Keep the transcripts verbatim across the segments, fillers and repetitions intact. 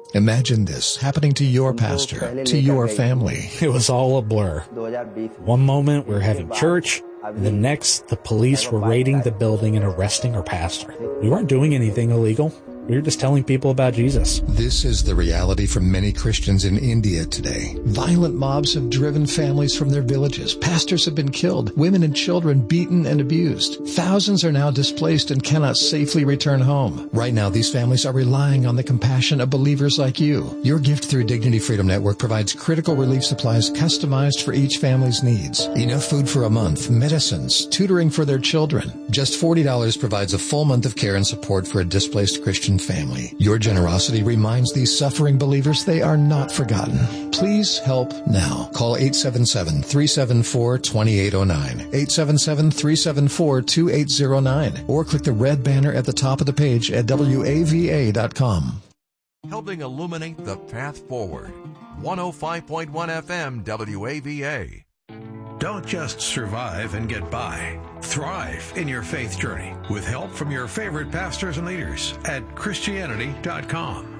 Imagine this happening to your pastor, to your family. It was all a blur. One moment we're having church, and the next the police were raiding the building and arresting our pastor. We weren't doing anything illegal. We were just telling people about Jesus. This is the reality for many Christians in India today. Violent mobs have driven families from their villages. Pastors have been killed. Women and children beaten and abused. Thousands are now displaced and cannot safely return home. Right now, these families are relying on the compassion of believers like you. Your gift through Dignity Freedom Network provides critical relief supplies customized for each family's needs. Enough food for a month, medicines, tutoring for their children. Just forty dollars provides a full month of care and support for a displaced Christian family. Your generosity reminds these suffering believers they are not forgotten. Please help now. Call eight seven seven, three seven four, two eight zero nine, eight seven seven, three seven four, two eight zero nine, or click the red banner at the top of the page at W A V A dot com. Helping illuminate the path forward. one oh five point one F M W A V A. Don't just survive and get by. Thrive in your faith journey with help from your favorite pastors and leaders at Christianity dot com.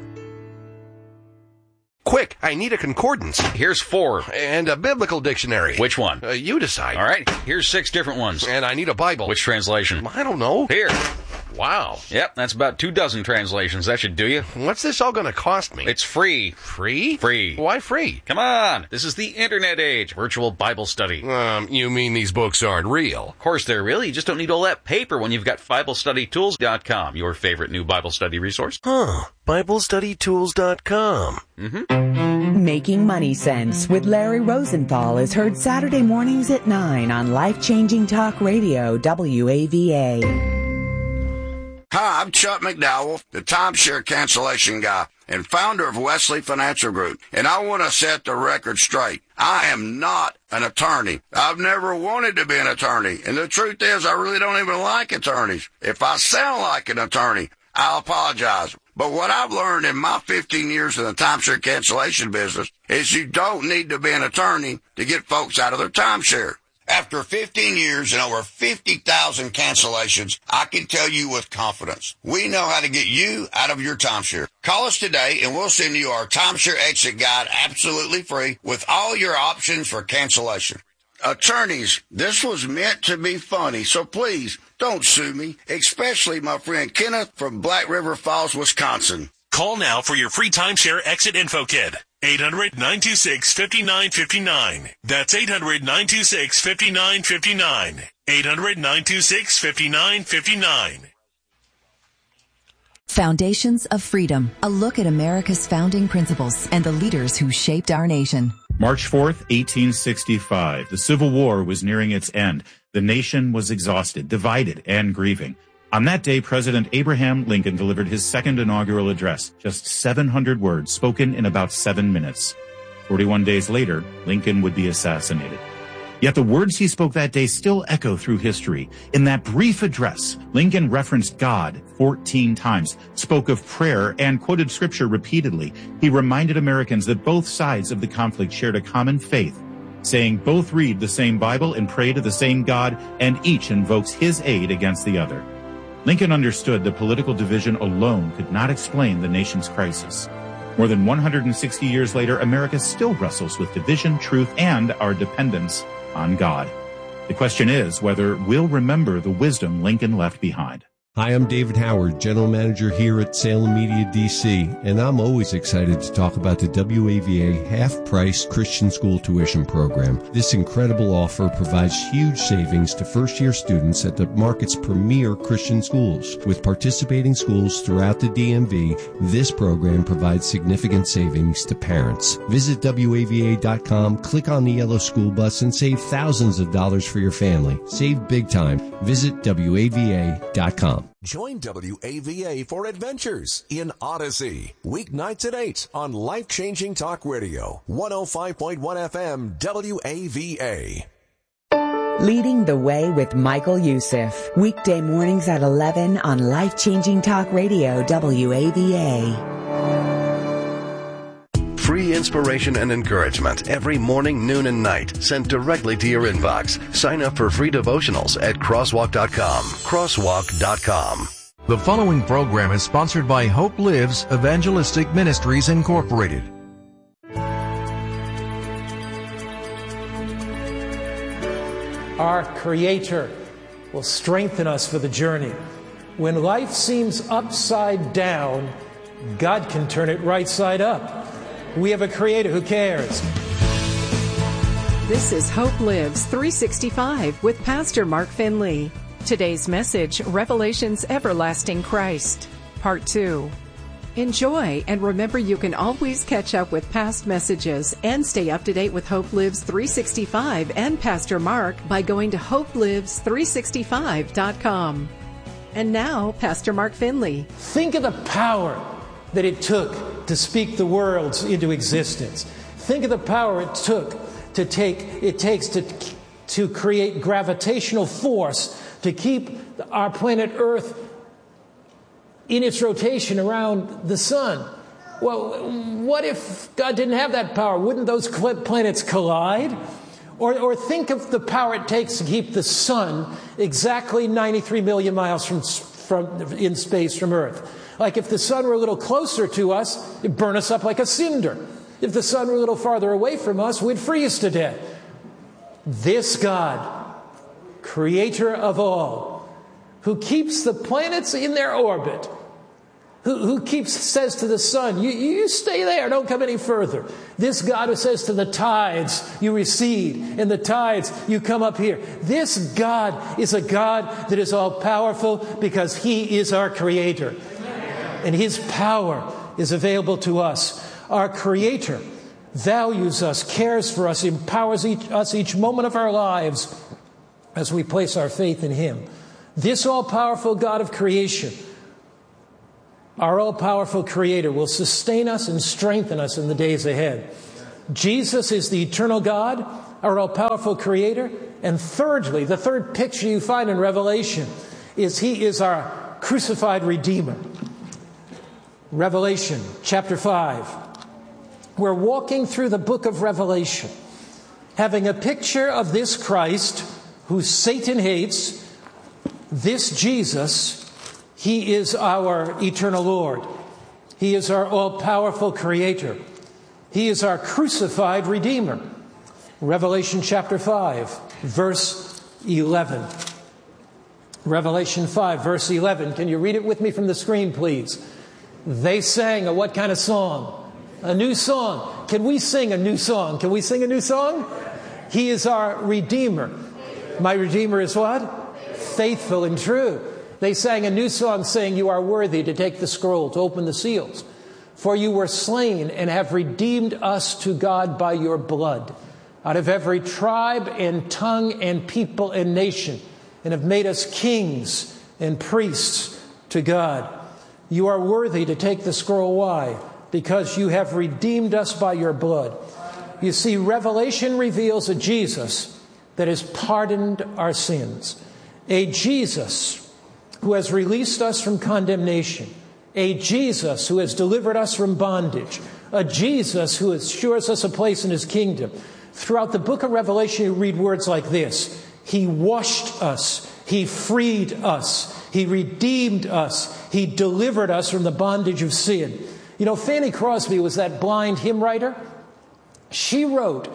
Quick, I need a concordance. Here's four. And a biblical dictionary. Which one? Uh, you decide. All right, here's six different ones. And I need a Bible. Which translation? I don't know. Here. Wow. Yep, that's about two dozen translations. That should do you. What's this all going to cost me? It's free. Free? Free. Why free? Come on. This is the internet age. Virtual Bible study. Um, you mean these books aren't real? Of course they're real. You just don't need all that paper when you've got Bible Study Tools dot com, your favorite new Bible study resource. Huh. Bible Study Tools dot com. Mm-hmm. Making Money Sense with Larry Rosenthal is heard Saturday mornings at nine on Life-Changing Talk Radio, W A V A. Hi, I'm Chuck McDowell, the timeshare cancellation guy and founder of Wesley Financial Group, and I want to set the record straight. I am not an attorney. I've never wanted to be an attorney, and the truth is I really don't even like attorneys. If I sound like an attorney, I apologize. But what I've learned in my fifteen years in the timeshare cancellation business is you don't need to be an attorney to get folks out of their timeshare. After fifteen years and over fifty thousand cancellations, I can tell you with confidence, we know how to get you out of your timeshare. Call us today and we'll send you our timeshare exit guide absolutely free with all your options for cancellation. Attorneys, this was meant to be funny, so please don't sue me, especially my friend Kenneth from Black River Falls, Wisconsin. Call now for your free timeshare exit info kit. eight hundred, nine two six, five nine five nine. That's eight hundred, nine two six, five nine five nine. eight hundred, nine two six, five nine five nine. Foundations of Freedom, a look at America's founding principles and the leaders who shaped our nation. March fourth, eighteen sixty-five. The Civil War was nearing its end. The nation was exhausted, divided, and grieving. On that day, President Abraham Lincoln delivered his second inaugural address, just seven hundred words spoken in about seven minutes. forty-one days later, Lincoln would be assassinated. Yet the words he spoke that day still echo through history. In that brief address, Lincoln referenced God fourteen times, spoke of prayer, and quoted scripture repeatedly. He reminded Americans that both sides of the conflict shared a common faith, saying both read the same Bible and pray to the same God, and each invokes his aid against the other. Lincoln understood that political division alone could not explain the nation's crisis. More than one hundred sixty years later, America still wrestles with division, truth, and our dependence on God. The question is whether we'll remember the wisdom Lincoln left behind. Hi, I'm David Howard, General Manager here at Salem Media D C, and I'm always excited to talk about the W A V A half-price Christian school tuition program. This incredible offer provides huge savings to first-year students at the market's premier Christian schools. With participating schools throughout the D M V, this program provides significant savings to parents. Visit W A V A dot com, click on the yellow school bus, and save thousands of dollars for your family. Save big time. Visit W A V A dot com. Join W A V A for Adventures in Odyssey. Weeknights at eight on Life-Changing Talk Radio. one oh five point one F M W A V A. Leading the Way with Michael Youssef. Weekday mornings at eleven on Life-Changing Talk Radio, W A V A. Free inspiration and encouragement every morning, noon, and night sent directly to your inbox. Sign up for free devotionals at crosswalk dot com. crosswalk dot com. The following program is sponsored by Hope Lives Evangelistic Ministries, Incorporated. Our Creator will strengthen us for the journey. When life seems upside down, God can turn it right side up. We have a Creator who cares. This is Hope Lives three sixty-five with Pastor Mark Finley. Today's message, Revelation's Everlasting Christ, Part two. Enjoy, and remember you can always catch up with past messages and stay up to date with Hope Lives three sixty-five and Pastor Mark by going to hope lives three sixty-five dot com. And now, Pastor Mark Finley. Think of the power that it took to speak the worlds into existence. Think of the power it took to take it takes to to create gravitational force to keep our planet Earth in its rotation around the sun. Well, what if God didn't have that power? Wouldn't those planets collide? Or, or think of the power it takes to keep the sun exactly ninety-three million miles from, from in space from Earth. Like if the sun were a little closer to us, it'd burn us up like a cinder. If the sun were a little farther away from us, we'd freeze to death. This God, Creator of all, who keeps the planets in their orbit, who, who keeps says to the sun, you, you stay there, don't come any further. This God who says to the tides, you recede, and the tides, you come up here. This God is a God that is all-powerful because He is our Creator. And His power is available to us. Our Creator values us, cares for us, empowers each, us each moment of our lives as we place our faith in Him. This all-powerful God of creation, our all-powerful Creator, will sustain us and strengthen us in the days ahead. Jesus is the eternal God, our all-powerful Creator. And thirdly, the third picture you find in Revelation is He is our crucified Redeemer. Revelation chapter five. We're walking through the book of Revelation, having a picture of this Christ who Satan hates, this Jesus. He is our eternal Lord. He is our all-powerful Creator. He is our crucified Redeemer. Revelation chapter five, verse eleven. Revelation five, verse eleven. Can you read it with me from the screen, please? They sang a what kind of song? A new song. Can we sing a new song? Can we sing a new song? He is our Redeemer. My Redeemer is what? Faithful and true. They sang a new song saying, you are worthy to take the scroll, to open the seals. For you were slain and have redeemed us to God by your blood, out of every tribe and tongue and people and nation, and have made us kings and priests to God. You are worthy to take the scroll. Why? Because you have redeemed us by your blood. You see, Revelation reveals a Jesus that has pardoned our sins. A Jesus who has released us from condemnation. A Jesus who has delivered us from bondage. A Jesus who assures us a place in His kingdom. Throughout the book of Revelation, you read words like this. He washed us. He freed us. He redeemed us. He delivered us from the bondage of sin. You know, Fanny Crosby was that blind hymn writer. She wrote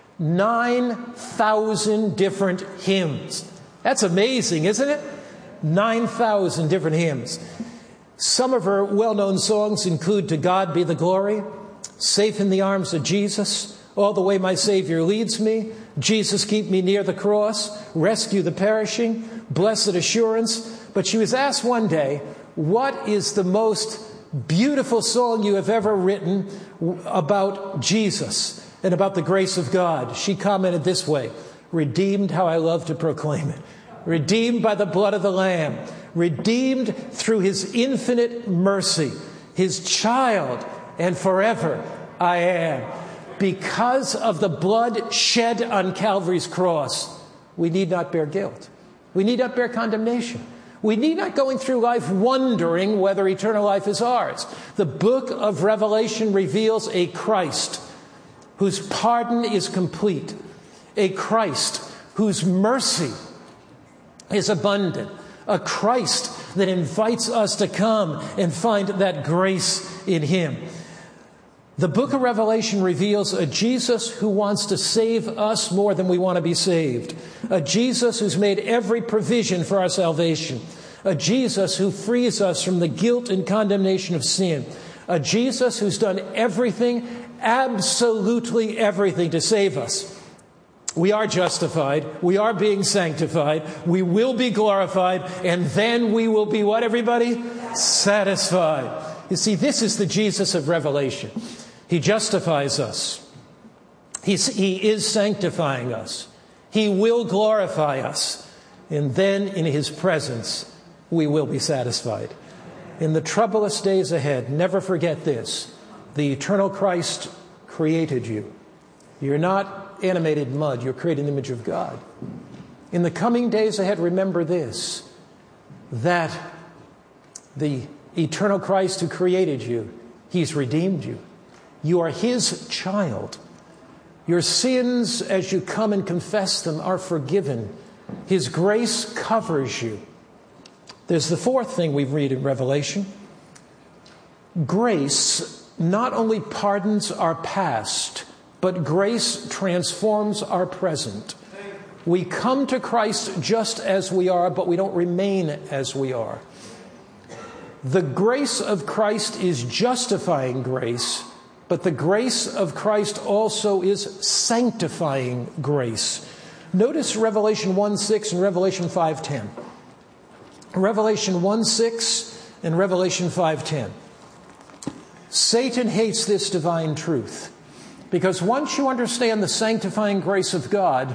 nine thousand different hymns. That's amazing, isn't it? nine thousand different hymns. Some of her well-known songs include To God Be the Glory, Safe in the Arms of Jesus, All the Way My Savior Leads Me, Jesus Keep Me Near the Cross, Rescue the Perishing, Blessed Assurance. But she was asked one day, what is the most beautiful song you have ever written about Jesus and about the grace of God? She commented this way, redeemed, how I love to proclaim it. Redeemed by the blood of the Lamb. Redeemed through His infinite mercy. His child, and forever I am. Because of the blood shed on Calvary's cross, we need not bear guilt. We need not bear condemnation. We need not going through life wondering whether eternal life is ours. The book of Revelation reveals a Christ whose pardon is complete. A Christ whose mercy is abundant. A Christ that invites us to come and find that grace in Him. The book of Revelation reveals a Jesus who wants to save us more than we want to be saved. A Jesus who's made every provision for our salvation. A Jesus who frees us from the guilt and condemnation of sin. A Jesus who's done everything, absolutely everything, to save us. We are justified. We are being sanctified. We will be glorified. And then we will be what, everybody? Satisfied. You see, this is the Jesus of Revelation. He justifies us. He's, he is sanctifying us. He will glorify us. And then in His presence, we will be satisfied. In the troublous days ahead, never forget this. The eternal Christ created you. You're not animated mud. You're created in the image of God. In the coming days ahead, remember this, that the eternal Christ who created you, He's redeemed you. You are His child. Your sins, as you come and confess them, are forgiven. His grace covers you. There's the fourth thing we read in Revelation. Grace not only pardons our past, but grace transforms our present. We come to Christ just as we are, but we don't remain as we are. The grace of Christ is justifying grace, but the grace of Christ also is sanctifying grace. Notice Revelation one six and Revelation five ten. Revelation one six and Revelation five ten. Satan hates this divine truth, because once you understand the sanctifying grace of God,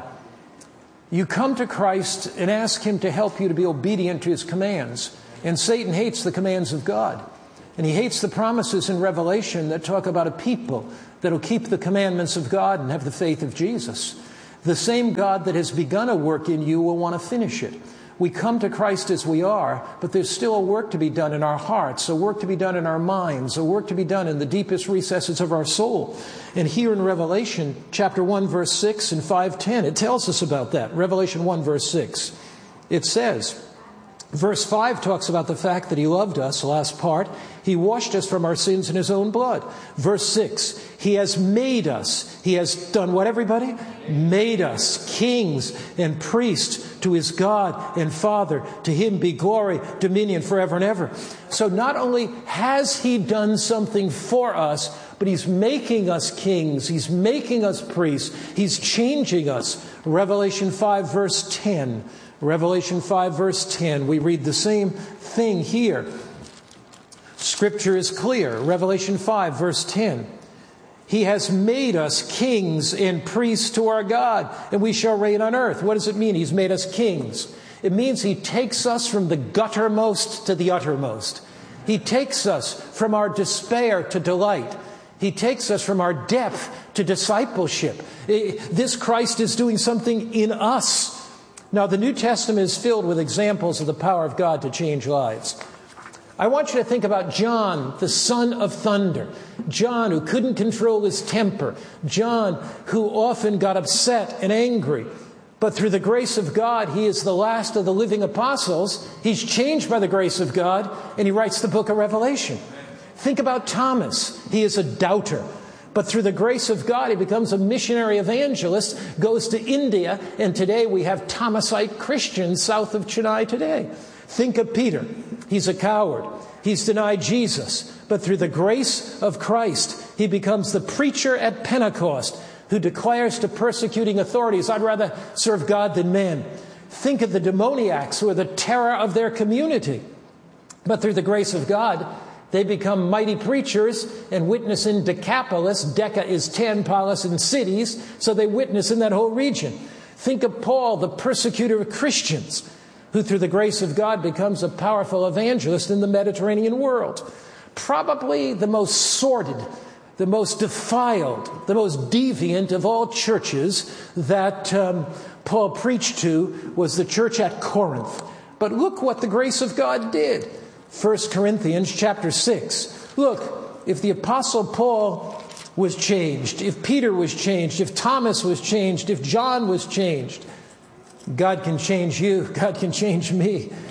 you come to Christ and ask Him to help you to be obedient to His commands. And Satan hates the commands of God. And he hates the promises in Revelation that talk about a people that will keep the commandments of God and have the faith of Jesus. The same God that has begun a work in you will want to finish it. We come to Christ as we are, but there's still a work to be done in our hearts, a work to be done in our minds, a work to be done in the deepest recesses of our soul. And here in Revelation chapter one, verse six and five ten, it tells us about that. Revelation one, verse six. It says, verse five talks about the fact that He loved us, the last part. He washed us from our sins in His own blood. Verse six, He has made us. He has done what, everybody? Made us kings and priests to His God and Father. To Him be glory, dominion forever and ever. So not only has He done something for us, but He's making us kings. He's making us priests. He's changing us. Revelation five, verse ten. Revelation five, verse ten. We read the same thing here. Scripture is clear. Revelation five, verse ten. He has made us kings and priests to our God, and we shall reign on earth. What does it mean? He's made us kings. It means He takes us from the guttermost to the uttermost. He takes us from our despair to delight. He takes us from our depth to discipleship. This Christ is doing something in us. Now, the New Testament is filled with examples of the power of God to change lives. I want you to think about John, the son of thunder. John, who couldn't control his temper. John, who often got upset and angry. But through the grace of God, he is the last of the living apostles. He's changed by the grace of God, and he writes the book of Revelation. Think about Thomas. He is a doubter. But through the grace of God, he becomes a missionary evangelist, goes to India, and today we have Thomasite Christians south of Chennai today. Think of Peter. He's a coward. He's denied Jesus. But through the grace of Christ, he becomes the preacher at Pentecost who declares to persecuting authorities, I'd rather serve God than men. Think of the demoniacs who are the terror of their community. But through the grace of God, they become mighty preachers and witness in Decapolis. Deca is ten, Polis in cities, so they witness in that whole region. Think of Paul, the persecutor of Christians, who through the grace of God becomes a powerful evangelist in the Mediterranean world. Probably the most sordid, the most defiled, the most deviant of all churches that um, Paul preached to was the church at Corinth. But look what the grace of God did. First Corinthians chapter six. Look, if the Apostle Paul was changed, if Peter was changed, if Thomas was changed, if John was changed, God can change you. God can change me.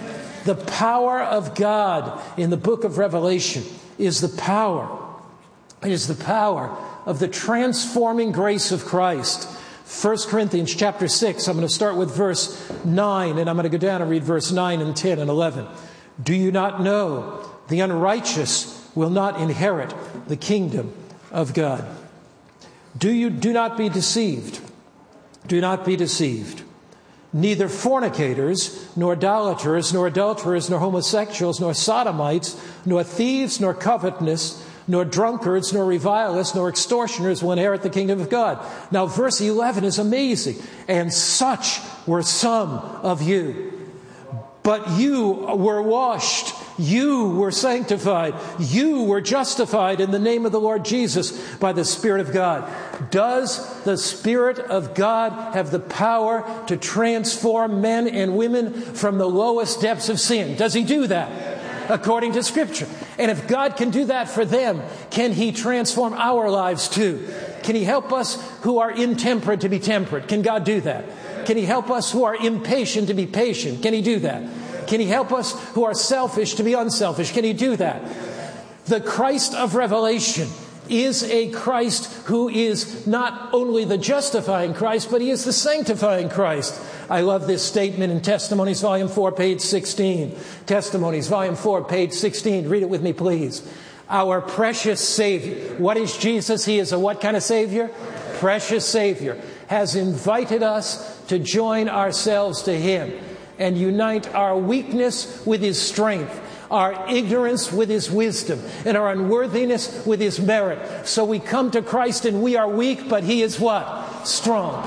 The power of God in the book of Revelation is the power. It is the power of the transforming grace of Christ. First Corinthians chapter six, I'm going to start with verse nine, and I'm going to go down and read verse nine and ten and eleven. Do you not know the unrighteous will not inherit the kingdom of God? Do you do not be deceived. Do not be deceived. Neither fornicators, nor idolaters, nor adulterers, nor homosexuals, nor sodomites, nor thieves, nor covetous, nor drunkards, nor revilers, nor extortioners will inherit the kingdom of God. Now, verse eleven is amazing. And such were some of you. But you were washed. You were sanctified. You were justified in the name of the Lord Jesus by the Spirit of God. Does the Spirit of God have the power to transform men and women from the lowest depths of sin? Does He do that? According to Scripture. And if God can do that for them, can He transform our lives too? Can He help us who are intemperate to be temperate? Can God do that? Can He help us who are impatient to be patient? Can He do that? Can He help us who are selfish to be unselfish? Can He do that? The Christ of Revelation is a Christ who is not only the justifying Christ, but He is the sanctifying Christ. I love this statement in Testimonies, Volume four, page sixteen. Testimonies, Volume four, page sixteen. Read it with me, please. Our precious Savior. What is Jesus? He is a what kind of Savior? Precious Savior. Has invited us to join ourselves to Him and unite our weakness with His strength, our ignorance with His wisdom, and our unworthiness with His merit. So we come to Christ and we are weak, but He is what? Strong.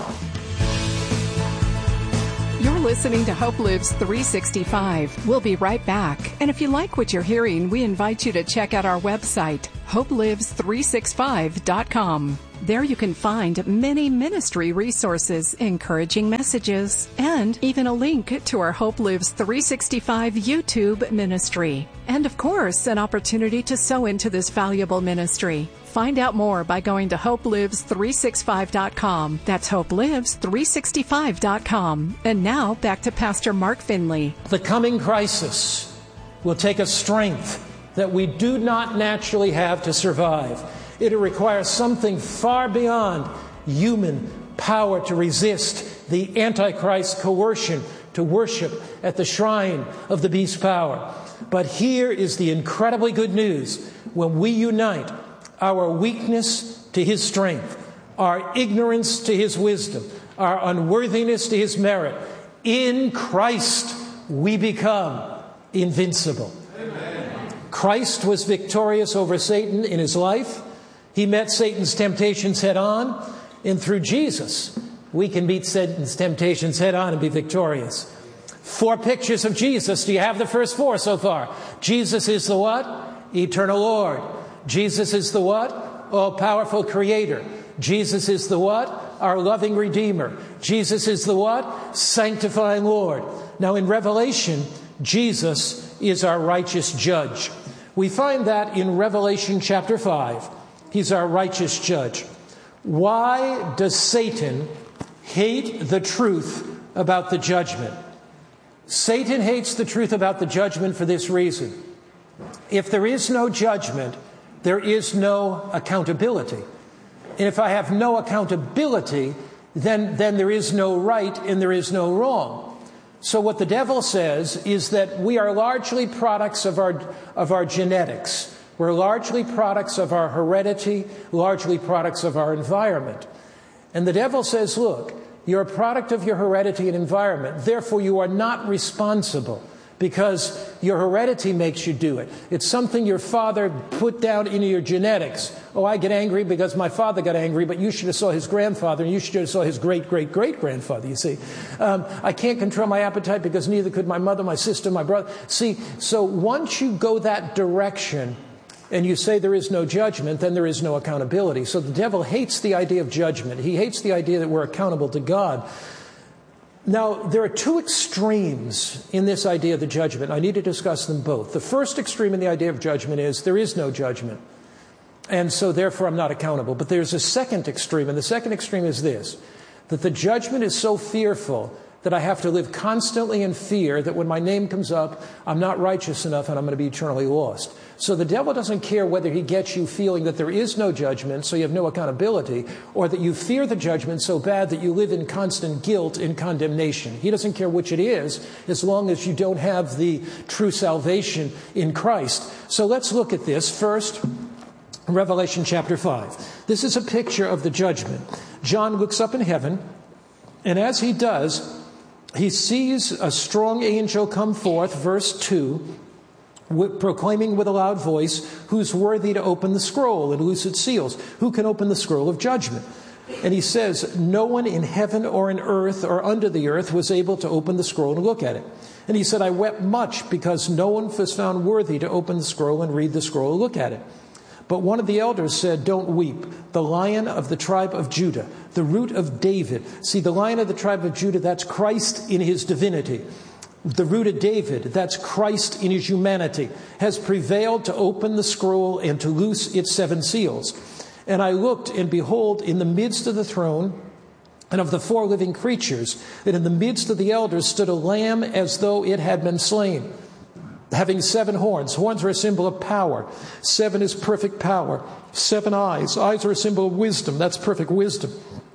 You're listening to Hope Lives three sixty-five. We'll be right back. And if you like what you're hearing, we invite you to check out our website, hope lives three sixty-five dot com. There you can find many ministry resources, encouraging messages, and even a link to our Hope Lives three sixty-five YouTube ministry. And of course, an opportunity to sow into this valuable ministry. Find out more by going to hope lives three sixty-five dot com. That's hope lives three sixty-five dot com. And now back to Pastor Mark Finley. The coming crisis will take a strength that we do not naturally have to survive. It requires something far beyond human power to resist the Antichrist coercion to worship at the shrine of the beast's power. But here is the incredibly good news. When we unite our weakness to His strength, our ignorance to His wisdom, our unworthiness to His merit, in Christ we become invincible. Amen. Christ was victorious over Satan in His life. He met Satan's temptations head on, and through Jesus, we can meet Satan's temptations head on and be victorious. Four pictures of Jesus. Do you have the first four so far? Jesus is the what? Eternal Lord. Jesus is the what? All-powerful Creator. Jesus is the what? Our loving Redeemer. Jesus is the what? Sanctifying Lord. Now in Revelation, Jesus is our righteous judge. We find that in Revelation chapter five. He's our righteous judge. Why does Satan hate the truth about the judgment? Satan hates the truth about the judgment for this reason. If there is no judgment, there is no accountability. And if I have no accountability, then, then there is no right and there is no wrong. So what the devil says is that we are largely products of our, of our genetics. We're largely products of our heredity, largely products of our environment. And the devil says, look, you're a product of your heredity and environment. Therefore, you are not responsible because your heredity makes you do it. It's something your father put down into your genetics. Oh, I get angry because my father got angry, but you should have saw his grandfather, and you should have saw his great-great-great-grandfather, you see. Um, I can't control my appetite because neither could my mother, my sister, my brother. See, so once you go that direction, and you say there is no judgment, then there is no accountability. So the devil hates the idea of judgment. He hates the idea that we're accountable to God. Now, there are two extremes in this idea of the judgment. I need to discuss them both. The first extreme in the idea of judgment is there is no judgment, and so therefore I'm not accountable. But there's a second extreme, and the second extreme is this, that the judgment is so fearful that I have to live constantly in fear that when my name comes up, I'm not righteous enough and I'm going to be eternally lost. So the devil doesn't care whether he gets you feeling that there is no judgment, so you have no accountability, or that you fear the judgment so bad that you live in constant guilt and condemnation. He doesn't care which it is, as long as you don't have the true salvation in Christ. So let's look at this. First, Revelation chapter five. This is a picture of the judgment. John looks up in heaven, and as he does, he sees a strong angel come forth, verse two, proclaiming with a loud voice, who's worthy to open the scroll and loose its seals? Who can open the scroll of judgment? And he says, no one in heaven or in earth or under the earth was able to open the scroll and look at it. And he said, I wept much because no one was found worthy to open the scroll and read the scroll and look at it. But one of the elders said, don't weep. The Lion of the tribe of Judah, the root of David. See, the Lion of the tribe of Judah, that's Christ in his divinity. The root of David, that's Christ in his humanity, has prevailed to open the scroll and to loose its seven seals. And I looked, and behold, in the midst of the throne and of the four living creatures, and in the midst of the elders stood a lamb as though it had been slain, having seven horns. Horns are a symbol of power. Seven is perfect power. Seven eyes. Eyes are a symbol of wisdom. That's perfect wisdom.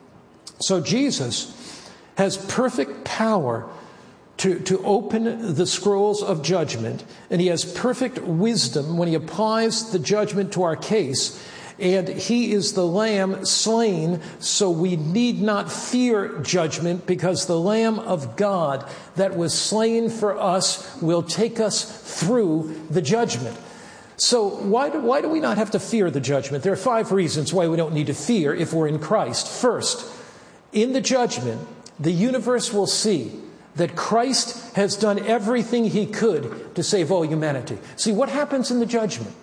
So Jesus has perfect power to, to open the scrolls of judgment, and he has perfect wisdom when he applies the judgment to our case. And he is the Lamb slain, so we need not fear judgment, because the Lamb of God that was slain for us will take us through the judgment. So why do, why do we not have to fear the judgment? There are five reasons why we don't need to fear if we're in Christ. First, in the judgment, the universe will see that Christ has done everything he could to save all humanity. See, what happens in the judgment?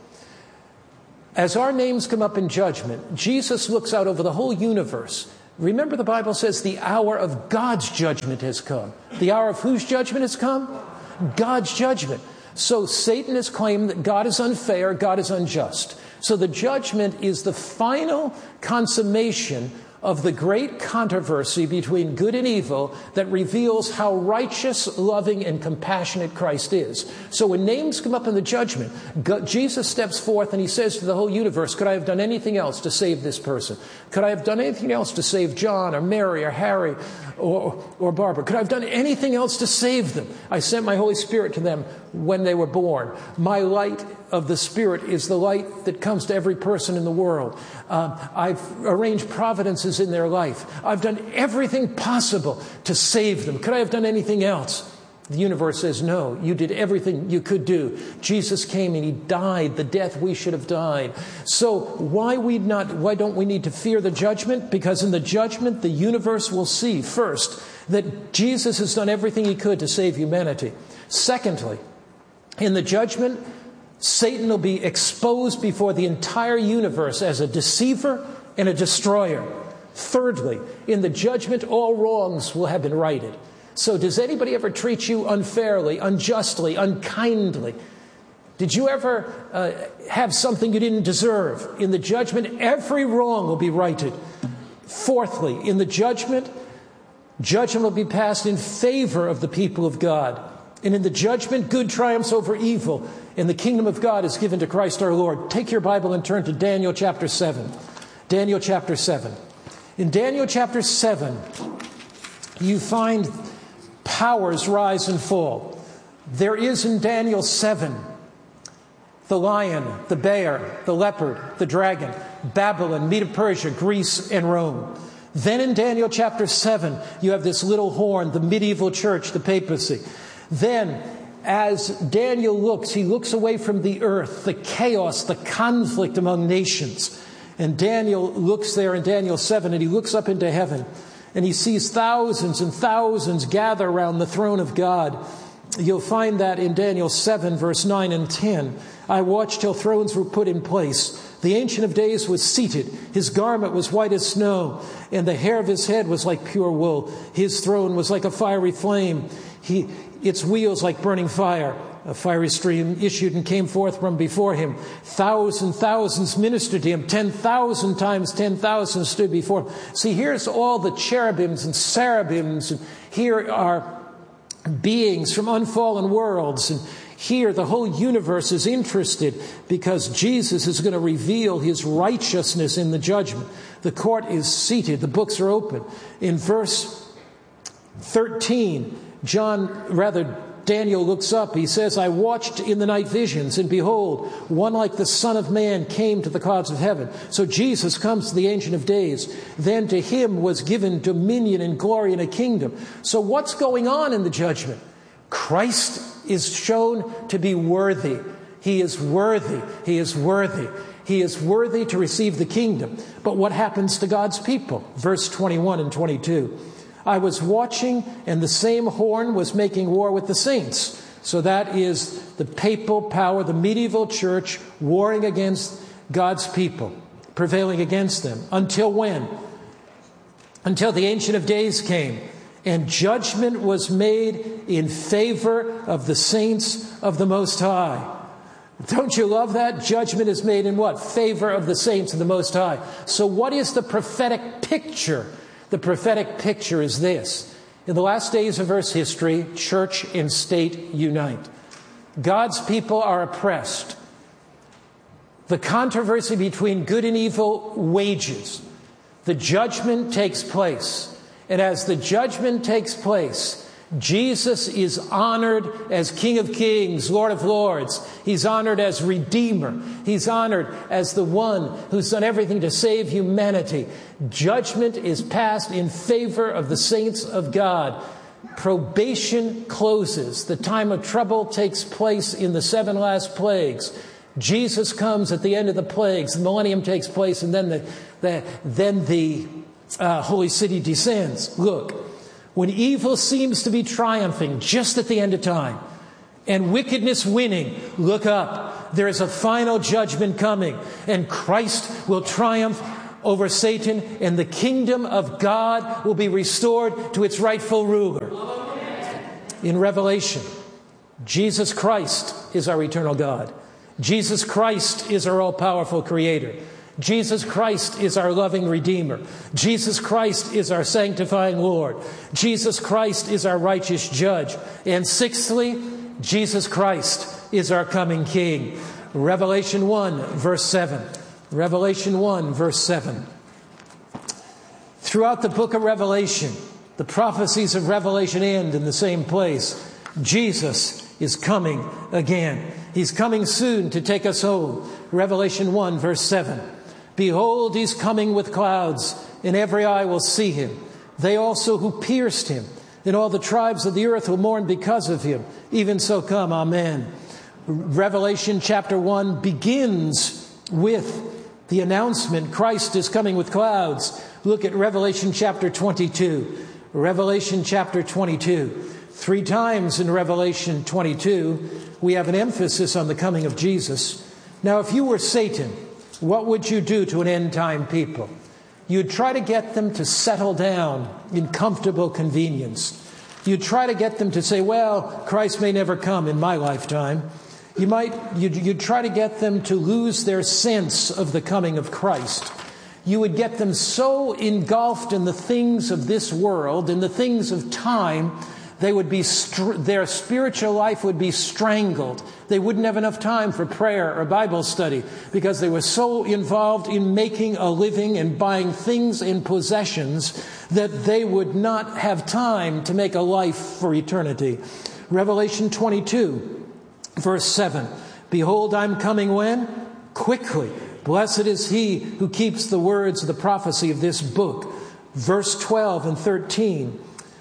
As our names come up in judgment, Jesus looks out over the whole universe. Remember, the Bible says the hour of God's judgment has come. The hour of whose judgment has come? God's judgment. So Satan has claimed that God is unfair, God is unjust. So the judgment is the final consummation of the great controversy between good and evil that reveals how righteous, loving, and compassionate Christ is. So when names come up in the judgment, God, Jesus steps forth and he says to the whole universe, could I have done anything else to save this person? Could I have done anything else to save John or Mary or Harry or, or Barbara? Could I have done anything else to save them? I sent my Holy Spirit to them when they were born. My light of the Spirit is the light that comes to every person in the world. Uh, I've arranged providences in their life. I've done everything possible to save them. Could I have done anything else? The universe says, no, you did everything you could do. Jesus came and he died the death we should have died. So why we not? Why don't we need to fear the judgment? Because in the judgment, the universe will see, first, that Jesus has done everything he could to save humanity. Secondly, in the judgment, Satan will be exposed before the entire universe as a deceiver and a destroyer. Thirdly, in the judgment, all wrongs will have been righted. So does anybody ever treat you unfairly, unjustly, unkindly? Did you ever uh, have something you didn't deserve? In the judgment, every wrong will be righted. Fourthly, in the judgment, judgment will be passed in favor of the people of God. And in the judgment, good triumphs over evil, and the kingdom of God is given to Christ our Lord. Take your Bible and turn to Daniel chapter seven. Daniel chapter seven. In Daniel chapter seven, you find powers rise and fall. There is in Daniel seven the lion, the bear, the leopard, the dragon, Babylon, Medo-Persia, Greece, and Rome. Then in Daniel chapter seven, you have this little horn, the medieval church, the papacy. Then, as Daniel looks, he looks away from the earth, the chaos, the conflict among nations. And Daniel looks there in Daniel seven, and he looks up into heaven, and he sees thousands and thousands gather around the throne of God. You'll find that in Daniel seven, verse nine and ten. I watched till thrones were put in place. The Ancient of Days was seated. His garment was white as snow, and the hair of his head was like pure wool. His throne was like a fiery flame. He... its wheels like burning fire. A fiery stream issued and came forth from before him. Thousand thousands ministered to him. Ten thousand times ten thousand stood before him. See, here's all the cherubims and cherubims. And here are beings from unfallen worlds. And here the whole universe is interested because Jesus is going to reveal his righteousness in the judgment. The court is seated. The books are open. In verse thirteen, John, rather, Daniel looks up. He says, I watched in the night visions, and behold, one like the Son of Man came to the clouds of heaven. So Jesus comes to the Ancient of Days. Then to him was given dominion and glory and a kingdom. So what's going on in the judgment? Christ is shown to be worthy. He is worthy. He is worthy. He is worthy to receive the kingdom. But what happens to God's people? Verse twenty-one and twenty-two. I was watching, and the same horn was making war with the saints. So that is the papal power, the medieval church, warring against God's people, prevailing against them. Until when? Until the Ancient of Days came, and judgment was made in favor of the saints of the Most High. Don't you love that? Judgment is made in what? Favor of the saints of the Most High. So what is the prophetic picture? The prophetic picture is this. In the last days of Earth's history, church and state unite. God's people are oppressed. The controversy between good and evil wages. The judgment takes place. And as the judgment takes place, Jesus is honored as King of Kings, Lord of Lords. He's honored as Redeemer. He's honored as the one who's done everything to save humanity. Judgment is passed in favor of the saints of God. Probation closes. The time of trouble takes place in the seven last plagues. Jesus comes at the end of the plagues. The millennium takes place, and then the, the, then the uh, holy city descends. Look. When evil seems to be triumphing just at the end of time and wickedness winning, look up. There is a final judgment coming, and Christ will triumph over Satan, and the kingdom of God will be restored to its rightful ruler. In Revelation, Jesus Christ is our eternal God. Jesus Christ is our all-powerful Creator. Jesus Christ is our loving Redeemer. Jesus Christ is our sanctifying Lord. Jesus Christ is our righteous Judge. And sixthly, Jesus Christ is our coming King. Revelation one, verse seven. Revelation one, verse seven. Throughout the book of Revelation, the prophecies of Revelation end in the same place. Jesus is coming again. He's coming soon to take us home. Revelation one, verse seven. Behold, he's coming with clouds, and every eye will see him. They also who pierced him, and all the tribes of the earth will mourn because of him. Even so come, amen. Revelation chapter one begins with the announcement, Christ is coming with clouds. Look at Revelation chapter twenty-two. Revelation chapter twenty-two. Three times in Revelation twenty-two, we have an emphasis on the coming of Jesus. Now, if you were Satan, what would you do to an end-time people? You'd try to get them to settle down in comfortable convenience. You'd try to get them to say, well, Christ may never come in my lifetime. You might, you'd, you'd try to get them to lose their sense of the coming of Christ. You would get them so engulfed in the things of this world, in the things of time, they would be str- their spiritual life would be strangled. They wouldn't have enough time for prayer or Bible study because they were so involved in making a living and buying things and possessions that they would not have time to make a life for eternity. Revelation twenty-two, verse seven. Behold, I'm coming when? Quickly. Blessed is he who keeps the words of the prophecy of this book. Verse twelve and thirteen.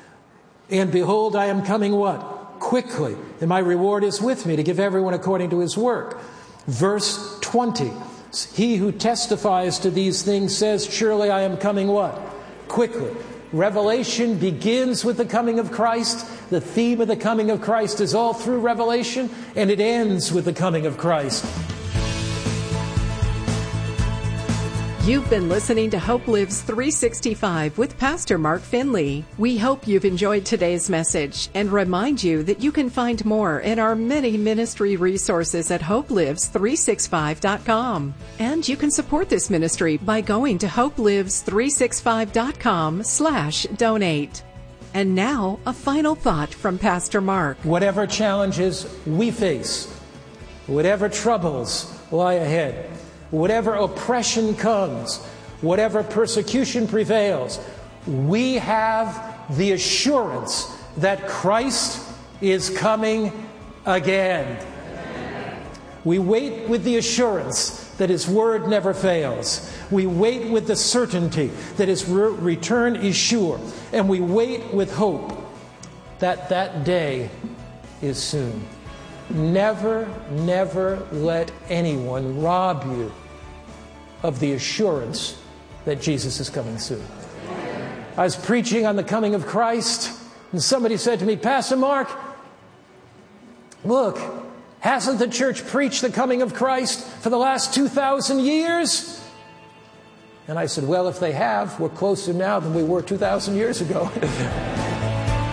And behold, I am coming what? Quickly. And my reward is with me to give everyone according to his work. Verse twenty. He who testifies to these things says, surely I am coming what? Quickly. Revelation begins with the coming of Christ. The theme of the coming of Christ is all through Revelation, and it ends with the coming of Christ. You've been listening to Hope Lives three sixty-five with Pastor Mark Finley. We hope you've enjoyed today's message and remind you that you can find more in our many ministry resources at hope lives three sixty-five dot com. And you can support this ministry by going to hope lives three sixty-five dot com slash donate. And now, a final thought from Pastor Mark. Whatever challenges we face, whatever troubles lie ahead, whatever oppression comes, whatever persecution prevails, we have the assurance that Christ is coming again. We wait with the assurance that His word never fails. We wait with the certainty that His re- return is sure. And we wait with hope that that day is soon. Never, never let anyone rob you of the assurance that Jesus is coming soon. I was preaching on the coming of Christ, and somebody said to me, Pastor Mark, look, hasn't the church preached the coming of Christ for the last two thousand years? And I said, well, if they have, we're closer now than we were two thousand years ago.